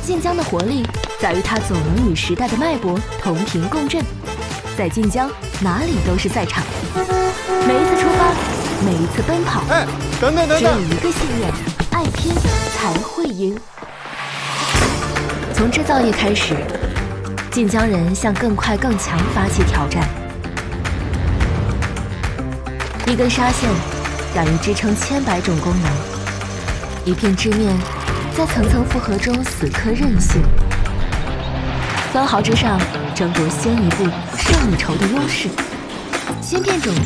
晋江的活力在于它总能与时代的脉搏同频共振，在晋江哪里都是赛场。每一次出发，每一次奔跑，只有一个信念：爱拼才会赢。从制造业开始，晋江人向更快更强发起挑战。一根纱线敢于支撑千百种功能，一片织面在层层复合中死磕韧性，分毫之上争夺先一步胜一筹的优势。芯片种